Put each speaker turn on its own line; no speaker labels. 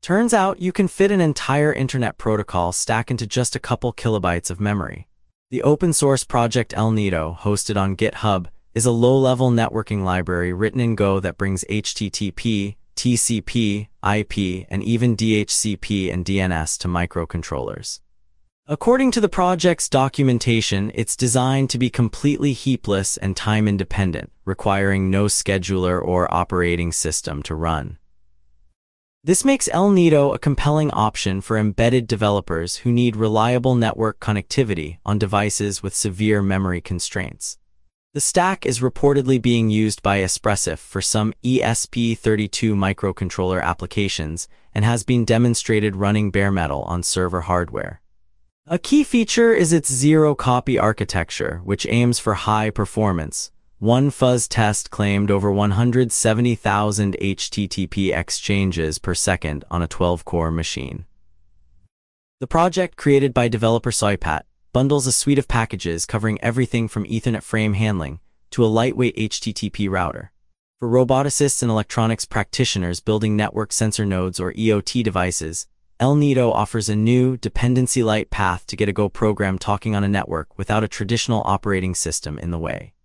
Turns out you can fit an entire internet protocol stack into just a couple kilobytes of memory. The open-source project ElNido, hosted on GitHub, is a low-level networking library written in Go that brings HTTP, TCP, IP, and even DHCP and DNS to microcontrollers. According to the project's documentation, it's designed to be completely heapless and time-independent, requiring no scheduler or operating system to run. This makes ElNido a compelling option for embedded developers who need reliable network connectivity on devices with severe memory constraints. The stack is reportedly being used by Espressif for some ESP32 microcontroller applications and has been demonstrated running bare metal on server hardware. A key feature is its zero-copy architecture, which aims for high performance. One fuzz test claimed over 170,000 HTTP exchanges per second on a 12-core machine. The project, created by developer Soipat, bundles a suite of packages covering everything from Ethernet frame handling to a lightweight HTTP router. For roboticists and electronics practitioners building network sensor nodes or EOT devices, ElNido offers a new, dependency-light path to get a Go program talking on a network without a traditional operating system in the way.